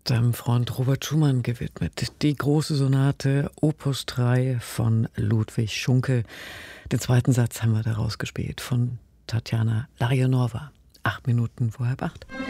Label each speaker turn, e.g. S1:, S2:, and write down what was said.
S1: Deinem Freund Robert Schumann gewidmet. Die große Sonate Opus 3 von Ludwig Schunke. Den zweiten Satz haben wir daraus gespielt von Tatjana Larionova. 8 Minuten vor halb 8.